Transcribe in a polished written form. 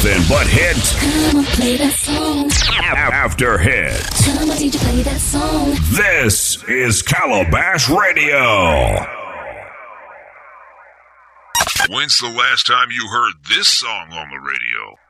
Nothing but hits. Come on, play that song. After hits. Tell my DJ play that song. This is Calabash Radio. When's the last time you heard this song on the radio?